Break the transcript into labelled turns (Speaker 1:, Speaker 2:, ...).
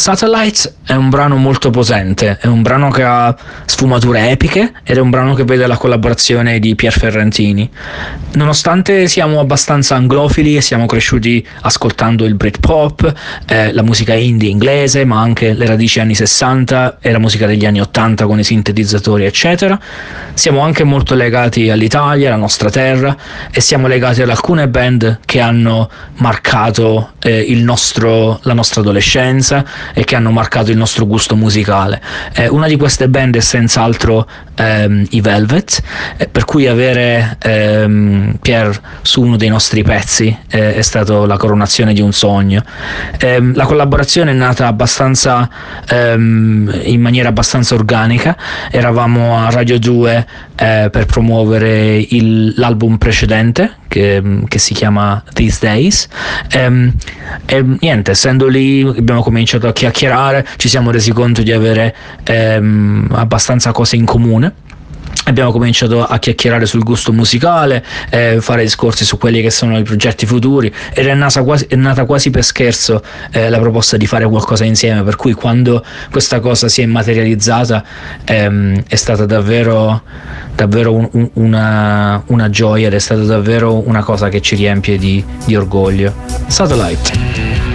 Speaker 1: Satellite è un brano molto potente, è un brano che ha sfumature epiche ed è un brano che vede la collaborazione di Pier Ferrantini. Nonostante siamo abbastanza anglofili e siamo cresciuti ascoltando il Britpop, la musica indie inglese, ma anche le radici anni 60 e la musica degli anni 80 con i sintetizzatori eccetera, siamo anche molto legati all'Italia, alla nostra terra, e siamo legati ad alcune band che hanno marcato la nostra adolescenza e che hanno marcato il nostro gusto musicale. Una di queste band è senz'altro i Velvet, per cui avere Pier su uno dei nostri pezzi è stato la coronazione di un sogno. La collaborazione è nata abbastanza in maniera abbastanza organica. Eravamo a Radio 2 per promuovere l'album precedente che si chiama These Days, e niente, essendo lì abbiamo cominciato a chiacchierare, ci siamo resi conto di avere abbastanza cose in comune. Abbiamo cominciato a chiacchierare sul gusto musicale, fare discorsi su quelli che sono i progetti futuri, ed è nata quasi per scherzo la proposta di fare qualcosa insieme, per cui quando questa cosa si è materializzata è stata davvero una gioia, ed è stata davvero una cosa che ci riempie di orgoglio. Satellite.